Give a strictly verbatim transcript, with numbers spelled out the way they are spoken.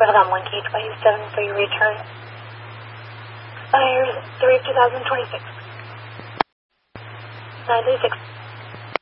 Rotterdam one K twenty-seven for your return. Expires three of two thousand twenty-six. nine thirty-six.